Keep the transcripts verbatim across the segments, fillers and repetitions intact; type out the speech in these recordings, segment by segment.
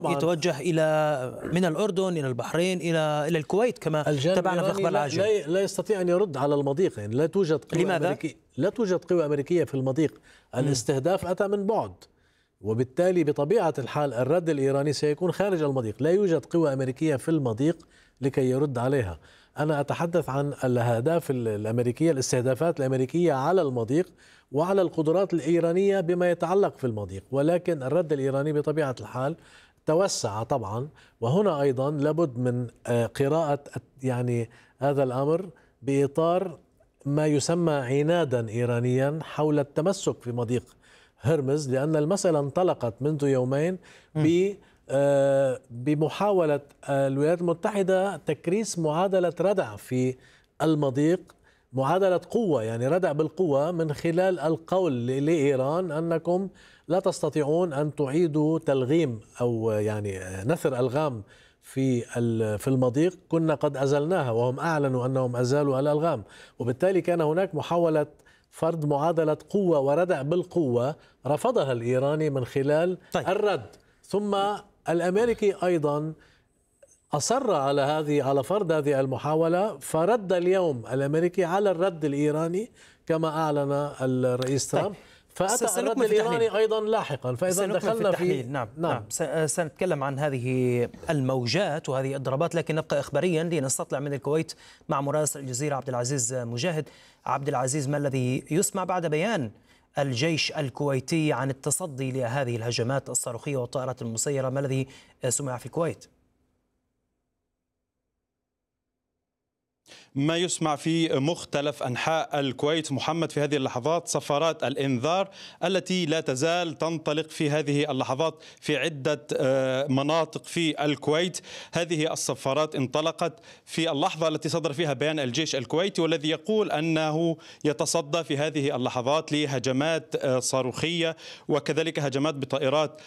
يتوجه إلى من الأردن إلى البحرين إلى إلى الكويت كما تابعنا في أخبار العاجل. لا, لا يستطيع أن يرد على المضيق، يعني لا توجد قوى لماذا؟ أمريكية لا توجد قوى أمريكية في المضيق. الاستهداف أتى من بعد، وبالتالي بطبيعة الحال الرد الإيراني سيكون خارج المضيق. لا يوجد قوى أمريكية في المضيق لكي يرد عليها. أنا أتحدث عن الأهداف الأمريكية، الاستهدافات الأمريكية على المضيق وعلى القدرات الإيرانية بما يتعلق في المضيق، ولكن الرد الإيراني بطبيعة الحال توسع طبعا. وهنا أيضا لابد من قراءة يعني هذا الأمر بإطار ما يسمى عنادا إيرانيا حول التمسك في مضيق هرمز، لأن المسألة انطلقت منذ يومين ب بمحاولة الولايات المتحدة تكريس معادلة ردع في المضيق، معادلة قوة، يعني ردع بالقوة من خلال القول لإيران أنكم لا تستطيعون أن تعيدوا تلغيم أو يعني نثر ألغام في في المضيق كنا قد أزلناها، وهم أعلنوا أنهم أزالوا الألغام. وبالتالي كان هناك محاولة فرض معادلة قوة وردع بالقوة رفضها الإيراني من خلال طيب. الرد. ثم الأمريكي أيضا أصر على هذه على فرض هذه المحاولة، فرد اليوم الأمريكي على الرد الإيراني كما أعلن الرئيس ترامب. طيب. فأتى الرد الإيراني أيضا لاحقا. فإذا دخلنا في, في نعم, نعم. نعم سنتكلم عن هذه الموجات وهذه الضربات، لكن نبقى إخباريا لنستطلع من الكويت مع مراسل الجزيرة عبد العزيز مجاهد. عبد العزيز، ما الذي يسمع بعد بيان الجيش الكويتي عن التصدي لهذه الهجمات الصاروخية والطائرات المسيرة؟ ما الذي سمع في الكويت؟ ما يسمع في مختلف أنحاء الكويت محمد في هذه اللحظات صفارات الإنذار التي لا تزال تنطلق في هذه اللحظات في عدة مناطق في الكويت. هذه الصفارات انطلقت في اللحظة التي صدر فيها بيان الجيش الكويتي، والذي يقول أنه يتصدى في هذه اللحظات لهجمات صاروخية وكذلك هجمات بطائرات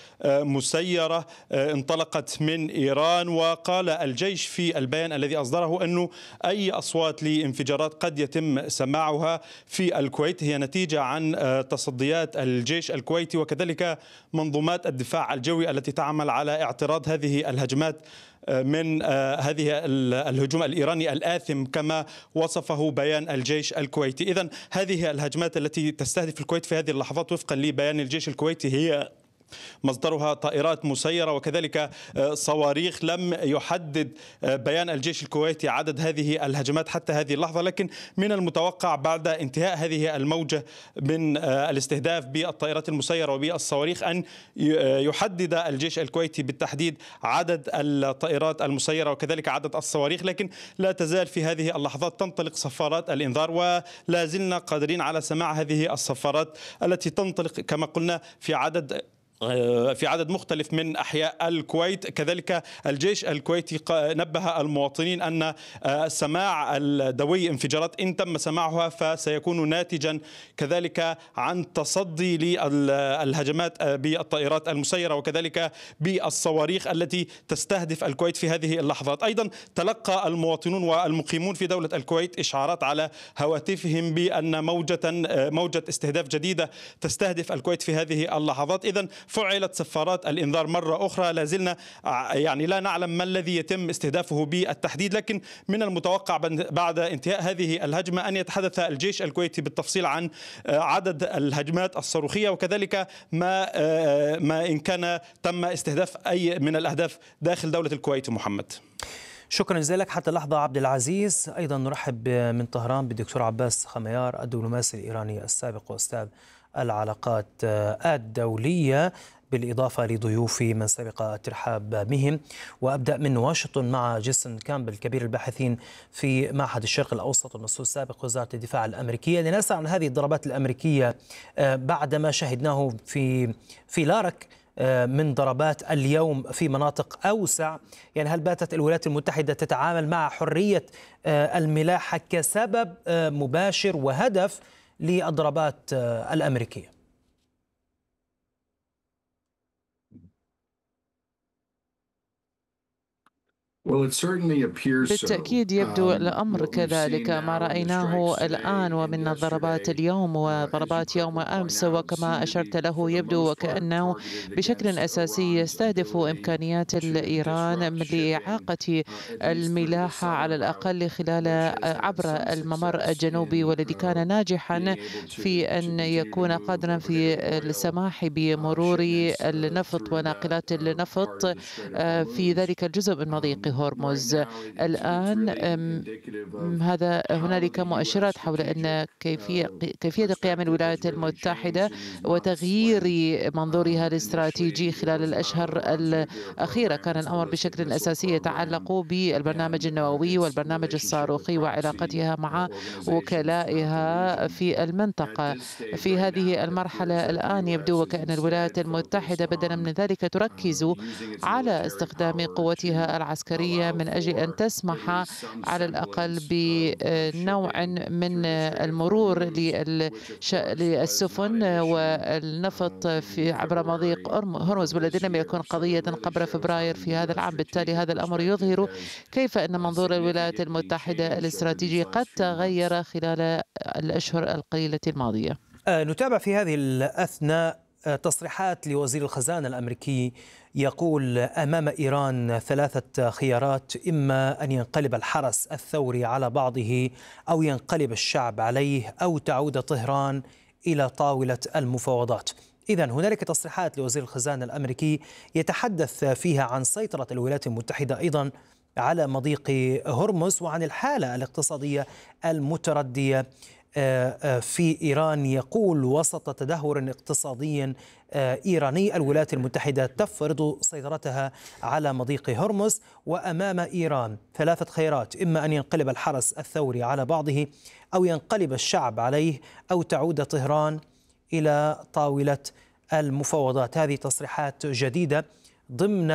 مسيرة انطلقت من إيران. وقال الجيش في البيان الذي أصدره أنه أي أصوات لانفجارات قد يتم سماعها في الكويت هي نتيجة عن تصديات الجيش الكويتي وكذلك منظومات الدفاع الجوي التي تعمل على اعتراض هذه الهجمات من هذه الهجوم الإيراني الآثم كما وصفه بيان الجيش الكويتي. إذن هذه الهجمات التي تستهدف الكويت في هذه اللحظات وفقا لبيان الجيش الكويتي هي مصدرها طائرات مسيرة وكذلك صواريخ. لم يحدد بيان الجيش الكويتي عدد هذه الهجمات حتى هذه اللحظة، لكن من المتوقع بعد انتهاء هذه الموجة من الاستهداف بالطائرات المسيرة وبالصواريخ أن يحدد الجيش الكويتي بالتحديد عدد الطائرات المسيرة وكذلك عدد الصواريخ. لكن لا تزال في هذه اللحظات تنطلق صفارات الإنذار، ولا زلنا قادرين على سماع هذه الصفارات التي تنطلق كما قلنا في عدد في عدد مختلف من أحياء الكويت. كذلك الجيش الكويتي نبه المواطنين أن سماع الدوي انفجارات إن تم سماعها فسيكون ناتجا كذلك عن تصدي للهجمات بالطائرات المسيرة وكذلك بالصواريخ التي تستهدف الكويت في هذه اللحظات. أيضا تلقى المواطنون والمقيمون في دولة الكويت إشعارات على هواتفهم بأن موجة موجة استهداف جديدة تستهدف الكويت في هذه اللحظات. إذن فعلت صفارات الإنذار مرة أخرى. لازلنا يعني لا نعلم ما الذي يتم استهدافه بالتحديد، لكن من المتوقع بعد انتهاء هذه الهجمة أن يتحدث الجيش الكويتي بالتفصيل عن عدد الهجمات الصاروخية وكذلك ما ما إن كان تم استهداف أي من الأهداف داخل دولة الكويت. محمد، شكرا جزيلا لك حتى اللحظة عبد العزيز. أيضا نرحب من طهران بالدكتور عباس خميار الدبلوماسي الإيراني السابق وأستاذ العلاقات الدولية، بالإضافة لضيوفي من سبق الترحاب بهم. وأبدأ من واشنطن مع جيسون كامبل كبير الباحثين في معهد الشرق الأوسط والمسؤول السابق وزارة الدفاع الأمريكية، لنسأل عن هذه الضربات الأمريكية بعد ما شاهدناه في في لارك من ضربات اليوم في مناطق أوسع. يعني هل باتت الولايات المتحدة تتعامل مع حرية الملاحة كسبب مباشر وهدف للضربات الأمريكية؟ بالتأكيد يبدو الأمر كذلك. ما رأيناه الآن ومن ضربات اليوم وضربات يوم أمس، وكما أشرت له يبدو وكأنه بشكل أساسي يستهدف إمكانيات إيران لإعاقة الملاحة على الأقل خلال عبر الممر الجنوبي، والذي كان ناجحا في أن يكون قادرا في السماح بمرور النفط وناقلات النفط في ذلك الجزء من مضيق هرمز. الآن هذا هنالك مؤشرات حول أن كيفية كيفية قيام الولايات المتحدة وتغيير منظورها الاستراتيجي خلال الأشهر الأخيرة. كان الأمر بشكل أساسي يتعلق بالبرنامج النووي والبرنامج الصاروخي وعلاقتها مع وكلائها في المنطقة. في هذه المرحلة الآن يبدو وكأن الولايات المتحدة بدلا من ذلك تركز على استخدام قوتها العسكرية من أجل أن تسمح على الأقل بنوع من المرور للسفن والنفط في عبر مضيق هرمز، والذي لم يكن قضية قبل فبراير في هذا العام. بالتالي هذا الأمر يظهر كيف أن منظور الولايات المتحدة الاستراتيجي قد تغير خلال الأشهر القليلة الماضية. نتابع في هذه الأثناء تصريحات لوزير الخزانة الأمريكي يقول أمام إيران ثلاثة خيارات: إما أن ينقلب الحرس الثوري على بعضه، أو ينقلب الشعب عليه، أو تعود طهران إلى طاولة المفاوضات. إذن هنالك تصريحات لوزير الخزانة الأمريكي يتحدث فيها عن سيطرة الولايات المتحدة أيضا على مضيق هرمز وعن الحالة الاقتصادية المتردية في إيران. يقول: وسط تدهور اقتصادي إيراني الولايات المتحدة تفرض سيطرتها على مضيق هرمز، وأمام إيران ثلاثة خيارات: إما أن ينقلب الحرس الثوري على بعضه، أو ينقلب الشعب عليه، أو تعود طهران إلى طاولة المفاوضات. هذه تصريحات جديدة ضمن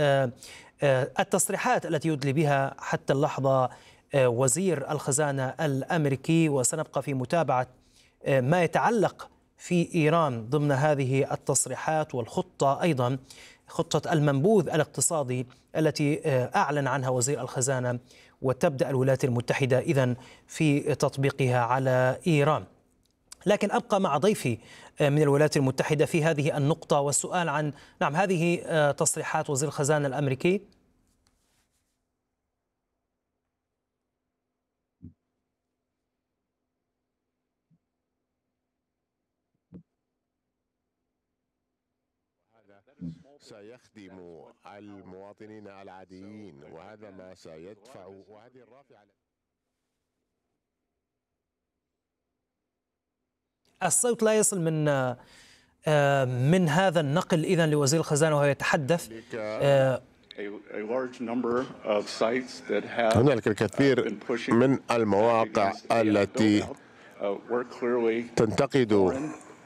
التصريحات التي يدلي بها حتى اللحظة وزير الخزانة الأمريكي، وسنبقى في متابعة ما يتعلق في إيران ضمن هذه التصريحات والخطة، أيضا خطة المنبوذ الاقتصادي التي أعلن عنها وزير الخزانة، وتبدأ الولايات المتحدة إذن في تطبيقها على إيران. لكن أبقى مع ضيفي من الولايات المتحدة في هذه النقطة والسؤال عن نعم هذه تصريحات وزير الخزانة الأمريكي. سيخدم المواطنين العاديين، وهذا ما سيدفع وهذه الرافعة. الصوت لا يصل من من هذا النقل إذن لوزير الخزانة وهو يتحدث. هنالك الكثير من المواقع التي تنتقد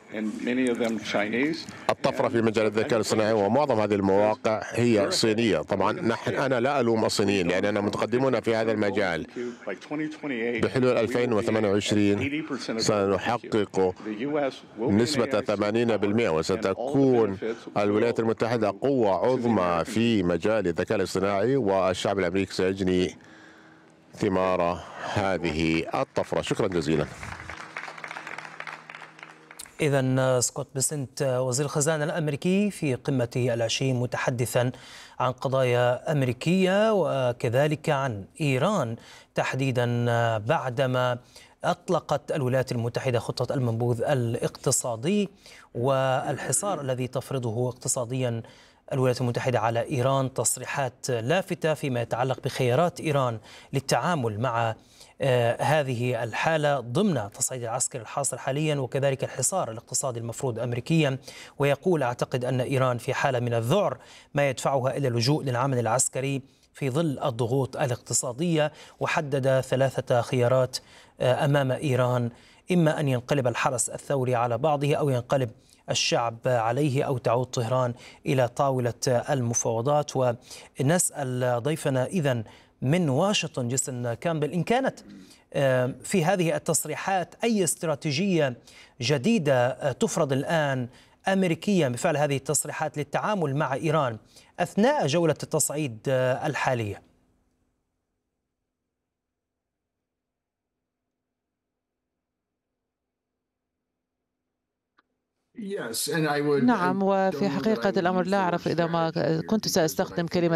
الطفرة في مجال الذكاء الاصطناعي، ومعظم هذه المواقع هي صينية. طبعا نحن أنا لا ألوم الصينيين لأننا متقدمون في هذا المجال. بحلول ألفين وثمانية وعشرين سنحقق نسبة ثمانين بالمئة، وستكون الولايات المتحدة قوة عظمى في مجال الذكاء الاصطناعي، والشعب الأمريكي سيجني ثمار هذه الطفرة. شكرا جزيلا. إذن سكوت بيسنت وزير الخزانة الأمريكي في قمة العشرين متحدثا عن قضايا أمريكية وكذلك عن إيران تحديدا، بعدما أطلقت الولايات المتحدة خطة المنبوذ الاقتصادي والحصار الذي تفرضه اقتصاديا الولايات المتحدة على إيران. تصريحات لافتة فيما يتعلق بخيارات إيران للتعامل مع آه هذه الحالة ضمن تصعيد العسكري الحاصل حاليا، وكذلك الحصار الاقتصادي المفروض أمريكيا. ويقول: أعتقد أن إيران في حالة من الذعر، ما يدفعها إلى اللجوء للعمل العسكري في ظل الضغوط الاقتصادية. وحدد ثلاثة خيارات آه أمام إيران: إما أن ينقلب الحرس الثوري على بعضه، أو ينقلب الشعب عليه، أو تعود طهران إلى طاولة المفاوضات. ونسأل ضيفنا إذن من واشنطن جيسون كامبل، إن كانت في هذه التصريحات أي استراتيجية جديدة تفرض الآن أمريكيا بفعل هذه التصريحات للتعامل مع إيران أثناء جولة التصعيد الحالية؟ نعم، وفي حقيقة الأمر لا أعرف إذا ما كنت سأستخدم كلمة